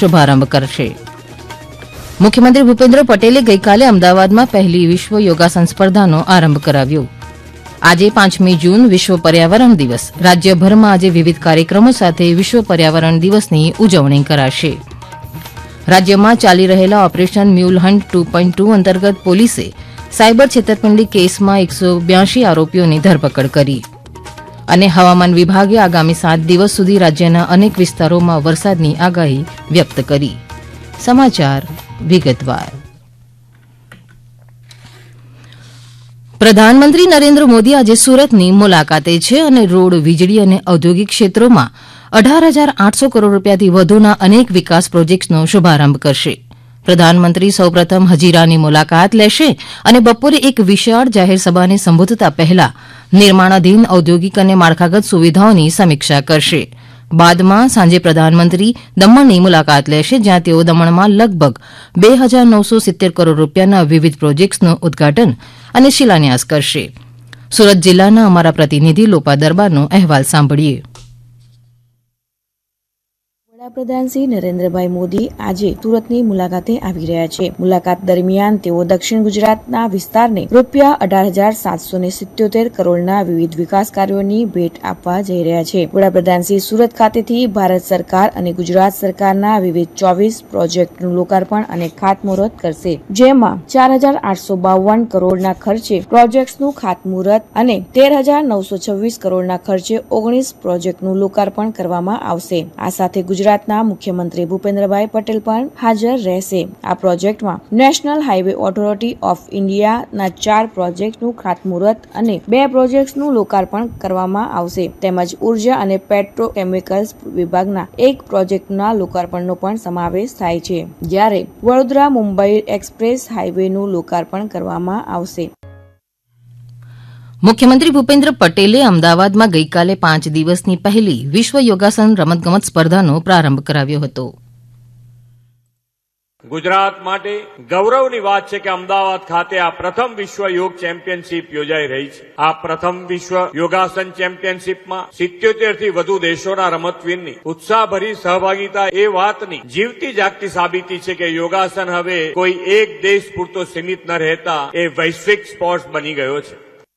શુભારંભ કરશે. મુખ્યમંત્રી ભૂપેન્દ્ર પટેલે ગઈકાલે અમદાવાદમાં પહેલી વિશ્વ યોગાસન સ્પર્ધાનો આરંભ કરાવ્યો. આજે 5મી જૂન વિશ્વ પર્યાવરણ દિવસ. રાજ્યભરમાં આજે વિવિધ કાર્યક્રમો સાથે વિશ્વ પર્યાવરણ દિવસની ઉજવણી કરાશે. રાજ્યમાં ચાલી રહેલા ઓપરેશન મ્યુલ હન્ટ 2.2 અંતર્ગત પોલીસે સાયબર છેતરપિંડી કેસમાં 182 આરોપીઓની ધરપકડ કરી. અને હવામાન વિભાગે આગામી 7 દિવસ સુધી રાજ્યના અનેક વિસ્તારોમાં વરસાદની આગાહી વ્યક્ત કરી. સમાચાર વિગતવાર. પ્રધાનમંત્રી નરેન્દ્ર મોદી આજે સુરતની મુલાકાતે છે અને રોડ, વીજળી અને ઔદ્યોગિક ક્ષેત્રોમાં 18,800 કરોડ રૂપિયાથી વધુના અનેક વિકાસ પ્રોજેક્ટ્સનો શુભારંભ કરશે. પ્રધાનમંત્રી સૌપ્રથમ હજીરાની મુલાકાત લેશે અને બપોરે એક વિશાળ જાહેર સભાને સંબોધતા પહેલા નિર્માણાધીન ઔદ્યોગિક અને માળખાગત સુવિધાઓની સમીક્ષા કરશે. બાદમાં સાંજે પ્રધાનમંત્રી દમણની મુલાકાત લેશે, જ્યાં તેઓ દમણમાં લગભગ 2,970 કરોડ રૂપિયાના વિવિધ પ્રોજેક્ટ્સનું ઉદઘાટન અને શિલાન્યાસ કરશે. સુરત જિલ્લાના અમારા પ્રતિનિધિ લોપા દરબારનો અહેવાલ સાંભળીએ. વડાપ્રધાન શ્રી નરેન્દ્રભાઈ મોદી આજે સુરતની મુલાકાતે આવી રહ્યા છે. મુલાકાત દરમિયાન તેઓ દક્ષિણ ગુજરાતના વિસ્તારને ₹18,777 કરોડના વિવિધ વિકાસ કાર્યોની ભેટ આપવા જઈ રહ્યા છે. વડાપ્રધાન શ્રી સુરત ખાતેથી ભારત સરકાર અને ગુજરાત સરકારના વિવિધ 24 પ્રોજેક્ટનું લોકાર્પણ અને ખાતમુહૂર્ત કરશે, જેમાં 4,852 કરોડના ખર્ચે પ્રોજેક્ટ્સનું ખાતમુહૂર્ત અને 13,926 કરોડના ખર્ચે 19 પ્રોજેક્ટનું લોકાર્પણ કરવામાં આવશે. આ સાથે ગુજરાતના મુખ્યમંત્રી ભૂપેન્દ્રભાઈ પટેલ પણ હાજર રહેશે. આ પ્રોજેક્ટમાં નેશનલ હાઈવે ઓથોરિટી ઓફ ઇન્ડિયાના 4 પ્રોજેક્ટનું ખાતમુહૂર્ત અને 2 પ્રોજેક્ટ્સનું લોકાર્પણ કરવામાં આવશે, તેમજ ઉર્જા અને પેટ્રોકેમિકલ્સ વિભાગના 1 પ્રોજેક્ટના લોકાર્પણનો પણ સમાવેશ થાય છે, જ્યારે વડોદરા મુંબઈ એક્સપ્રેસ હાઈવેનું લોકાર્પણ કરવામાં આવશે. મુખ્યમંત્રી ભૂપેન્દ્ર પટેલે અમદાવાદમાં ગઈકાલે 5 દિવસની પહેલી વિશ્વ યોગાસન રમતગમત સ્પર્ધાનો પ્રારંભ કરાવ્યો હતો. ગુજરાત માટે ગૌરવની વાત છે કે અમદાવાદ ખાતે આ પ્રથમ વિશ્વ યોગ ચેમ્પિયનશિપ યોજાઈ રહી છે. આ પ્રથમ વિશ્વ યોગાસન ચેમ્પિયનશિપમાં 77 થી વધુ દેશોના રમતવીરની ઉત્સાહભરી સહભાગિતા એ વાતની જીવતી જાગતી સાબિતી છે કે યોગાસન હવે કોઈ એક દેશ પૂરતો સીમિત ન રહેતા એ વૈશ્વિક સ્પોર્ટ્સ બની ગયો છે.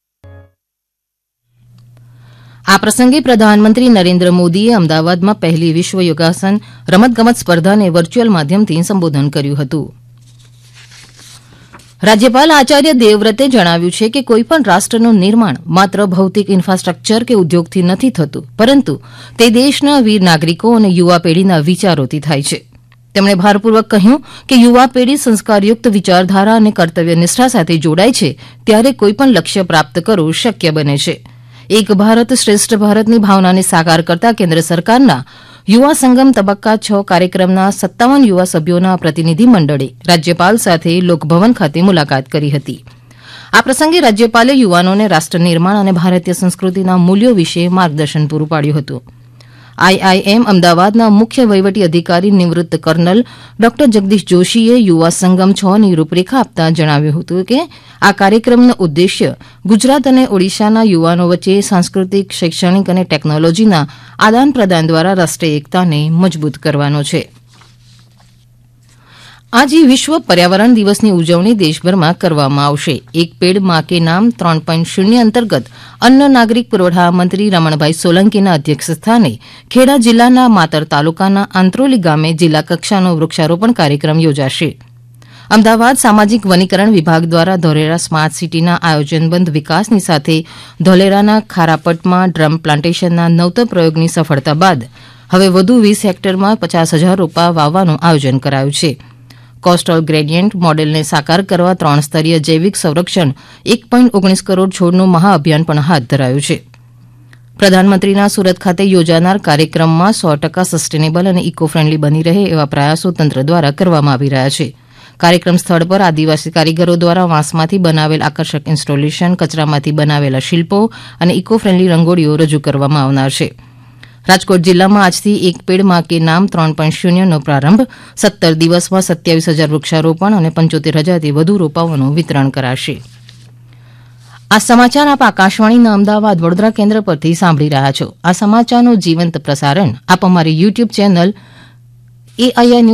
આ પ્રસંગે પ્રધાનમંત્રી નરેન્દ્ર મોદીએ અમદાવાદમાં પહેલી વિશ્વ યોગાસન રમતગમત સ્પર્ધાને વર્ચ્યુઅલ માધ્યમથી સંબોધન કર્યું હતું. રાજ્યપાલ આચાર્ય દેવવ્રતે જણાવ્યું છે કે કોઈપણ રાષ્ટ્રનું નિર્માણ માત્ર ભૌતિક ઇન્ફ્રાસ્ટ્રક્ચર કે ઉદ્યોગથી નથી થતું, પરંતુ તે દેશના વીર નાગરિકો અને યુવા પેઢીના વિચારોથી થાય છે. તેમણે ભારપૂર્વક કહ્યું કે યુવા પેઢી સંસ્કારયુક્ત વિચારધારા અને કર્તવ્યનિષ્ઠા સાથે જોડાય છે ત્યારે કોઈપણ લક્ષ્ય પ્રાપ્ત કરવું શક્ય બને છે. એક ભારત શ્રેષ્ઠ ભારતની ભાવનાને સાકાર કરતા કેન્દ્ર સરકારના યુવા સંગમ તબક્કા 6 કાર્યક્રમના 57 યુવા સભ્યોના પ્રતિનિધિ મંડળે રાજ્યપાલ સાથે લોકભવન ખાતે મુલાકાત કરી હતી. આ પ્રસંગે રાજ્યપાલે યુવાનોને રાષ્ટ્ર નિર્માણ અને ભારતીય સંસ્કૃતિના મૂલ્યો વિશે માર્ગદર્શન પૂરું પાડ્યું હતું. આઈઆઈએમ અમદાવાદના મુખ્ય વહીવટી અધિકારી નિવૃત્ત કર્નલ ડોક્ટર જગદીશ જોશીએ યુવા સંગમ 6ની રૂપરેખા આપતા જણાવ્યું હતું કે આ કાર્યક્રમનો ઉદ્દેશ્ય ગુજરાત અને ઓડિશાના યુવાનો વચ્ચે સાંસ્કૃતિક, શૈક્ષણિક અને ટેકનોલોજીના આદાન પ્રદાન દ્વારા રાષ્ટ્રીય એકતાને મજબૂત કરવાનો છે. આજે વિશ્વ પર્યાવરણ દિવસની ઉજવણી દેશભરમાં કરવામાં આવશે. એક પેડ માં કે નામ 3.0 અંતર્ગત અન્ન નાગરિક પુરવઠા મંત્રી રમણભાઈ સોલંકીના અધ્યક્ષસ્થાને ખેડા જિલ્લાના માતર તાલુકાના આંત્રોલી ગામે જિલ્લા કક્ષાનો વૃક્ષારોપણ કાર્યક્રમ યોજાશે. અમદાવાદ સામાજિક વનીકરણ વિભાગ દ્વારા ધોલેરા સ્માર્ટ સિટીના આયોજનબદ્ધ વિકાસની સાથે ધોલેરાના ખારાપટમાં ડ્રમ પ્લાન્ટેશનના નવતર પ્રયોગની સફળતા બાદ હવે વધુ 20 હેક્ટરમાં 50,000 રોપા વાવવાનું આયોજન કરાયું છે. કોસ્ટલ ગ્રેડિયન્ટ મોડેલને સાકાર કરવા 3 સ્તરીય જૈવિક સંરક્ષણ 1.19 કરોડ છોડનું મહાઅભિયાન પણ હાથ ધરાયું છે. પ્રધાનમંત્રીના સુરત ખાતે યોજાનાર કાર્યક્રમમાં 100% સસ્ટેનેબલ અને ઇકો ફ્રેન્ડલી બની રહે એવા પ્રયાસો તંત્ર દ્વારા કરવામાં આવી રહ્યા છે. કાર્યક્રમ સ્થળ પર આદિવાસી કારીગરો દ્વારા વાંસમાંથી બનાવેલ આકર્ષક ઇન્સ્ટોલેશન, કચરામાંથી બનાવેલા શિલ્પો અને ઇકો ફ્રેન્ડલી રંગોળીઓ રજૂ કરવામાં આવનાર છે. રાજકોટ જિલ્લામાં આજથી એક પેડ માં કે નામ 3.0નો પ્રારંભ 17 દિવસમાં 27,000 વૃક્ષારોપણ અને 75,000થી વધુ રોપાઓનું વિતરણ કરાશે. આ સમાચાર આપ આકાશવાણીના અમદાવાદ વડોદરા કેન્દ્ર પરથી સાંભળી રહ્યા છો. આ સમાચારનું જીવંત પ્રસારણ આપ અમારી યુટ્યુબ ચેનલ AIR